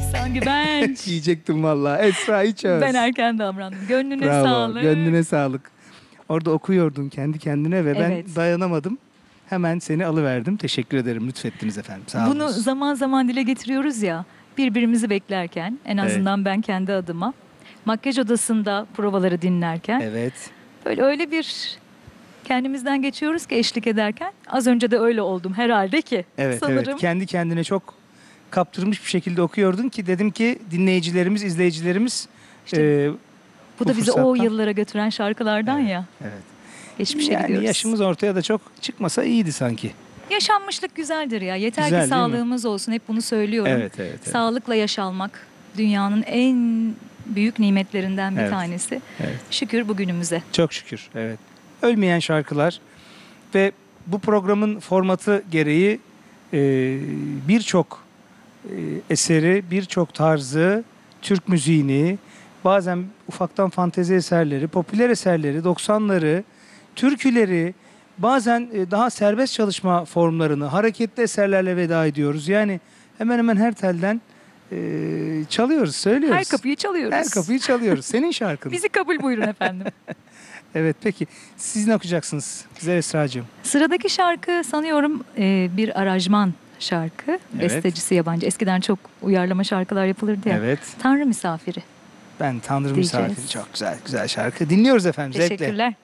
Sanki ben. Diyecektim vallahi. Esra İçöz. Ben erken davrandım. Gönlüne Bravo. sağlık. Gönlüne sağlık. Orada okuyordun kendi kendine ve Evet. ben dayanamadım. Hemen seni alıverdim. Teşekkür ederim. Lütfettiniz efendim. Sağ olun. Bunu zaman zaman dile getiriyoruz ya. Birbirimizi beklerken, en azından ben kendi adıma. Makyaj odasında provaları dinlerken. Evet. Böyle öyle bir kendimizden geçiyoruz ki eşlik ederken. Az önce de öyle oldum herhalde ki. Evet, Sanırım. evet. Kendi kendine çok kaptırmış bir şekilde okuyordun ki dedim ki dinleyicilerimiz, izleyicilerimiz İşte bu da bizi o fırsattan- yıllara götüren şarkılardan Evet, ya. Evet. Geçmişe Yani gidiyoruz. yaşımız ortaya da çok çıkmasa iyiydi sanki. Yaşanmışlık güzeldir ya. Yeter Güzel, ki değil mi? sağlığımız olsun. Hep bunu söylüyorum. Evet, evet. evet. Sağlıkla yaşalmak dünyanın en büyük nimetlerinden bir Evet. tanesi. Evet. Şükür bugünümüze. Çok şükür. Evet. Ölmeyen şarkılar ve bu programın formatı gereği birçok eseri, birçok tarzı, Türk müziğini, bazen ufaktan fantezi eserleri, popüler eserleri, 90'ları, türküleri, bazen daha serbest çalışma formlarını, hareketli eserlerle veda ediyoruz. Yani hemen hemen her telden çalıyoruz, söylüyoruz. Her kapıyı çalıyoruz. Her kapıyı çalıyoruz. Senin şarkın. Bizi kabul buyurun efendim. Evet, peki. Siz ne okuyacaksınız? Güzel Esra'cığım. Sıradaki şarkı sanıyorum bir aranjman şarkı. Evet. Bestecisi yabancı. Eskiden çok uyarlama şarkılar yapılırdı ya. Evet. Tanrı Misafiri. Ben Tanrı Diyeceğiz. Misafiri. Çok güzel, güzel şarkı. Dinliyoruz efendim, zevkle. Teşekkürler.